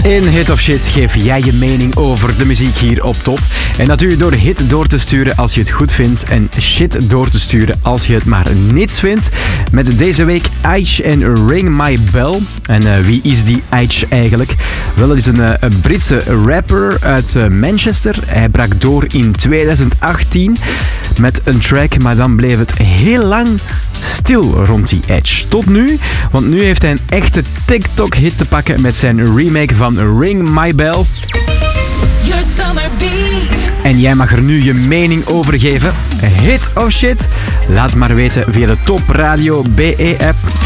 In Hit of Shit geef jij je mening over de muziek hier op Top. En dat doe je door hit door te sturen als je het goed vindt en shit door te sturen als je het maar niets vindt. Met deze week Aitch en Ring My Bell. En wie is die Aitch eigenlijk? Wel, het is een Britse rapper uit Manchester. Hij brak door in 2018 met een track, maar dan bleef het heel lang stil rond die Aitch. Tot nu, want nu heeft hij een echte TikTok-hit te pakken met zijn remake van Ring My Bell. Your summer beat. En jij mag er nu je mening over geven. Hit of shit? Laat maar weten via de Top Radio BE-app.